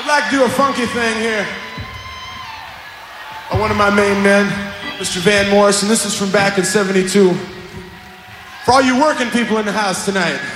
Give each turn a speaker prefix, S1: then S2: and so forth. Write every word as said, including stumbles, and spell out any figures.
S1: I'd like to do a funky thing here. By one of my main men, Mister Van Morrison. This is from back in seventy-two. For all you working people in the house tonight.